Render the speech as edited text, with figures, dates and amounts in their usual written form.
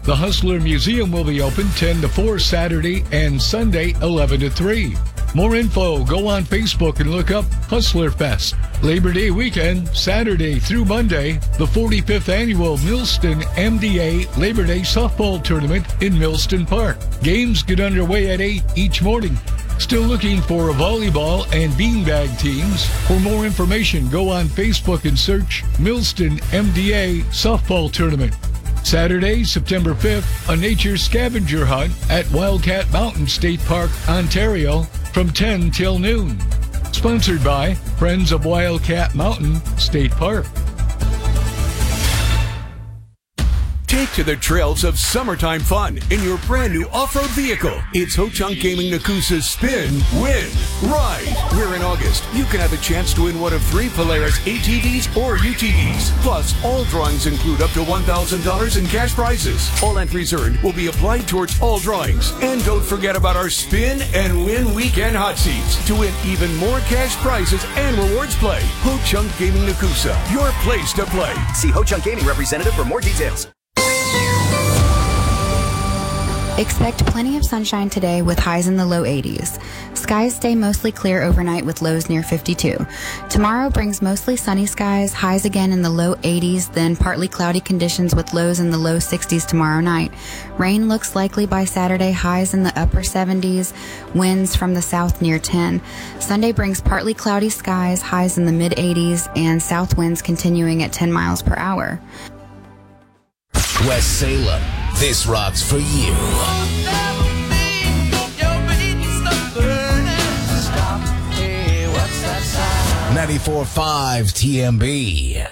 The Hustler Museum will be open 10 to 4 Saturday and Sunday 11 to 3. More info, go on Facebook and look up Hustler Fest. Labor Day weekend, Saturday through Monday, the 45th annual Millston MDA Labor Day Softball Tournament in Millston Park. Games get underway at 8 each morning. Still looking for a volleyball and beanbag teams? For more information, go on Facebook and search Millston MDA Softball Tournament. Saturday, September 5th, a nature scavenger hunt at Wildcat Mountain State Park, Ontario, from 10 till noon. Sponsored by Friends of Wildcat Mountain State Park. Take to the trails of summertime fun in your brand new off-road vehicle. It's Ho-Chunk Gaming Nakusa's Spin, Win, Ride. Where in August, you can have a chance to win one of 3 Polaris ATVs or UTVs. Plus, all drawings include up to $1,000 in cash prizes. All entries earned will be applied towards all drawings. And don't forget about our Spin and Win Weekend Hot Seats to win even more cash prizes and rewards play. Ho-Chunk Gaming Nakusa, your place to play. See Ho-Chunk Gaming representative for more details. Expect plenty of sunshine today with highs in the low 80s. Skies stay mostly clear overnight with lows near 52. Tomorrow brings mostly sunny skies, highs again in the low 80s, then partly cloudy conditions with lows in the low 60s tomorrow night. Rain looks likely by Saturday, highs in the upper 70s, winds from the south near 10. Sunday brings partly cloudy skies, highs in the mid 80s, and south winds continuing at 10 miles per hour. West Salem, this rocks for you. 94.5 TMB.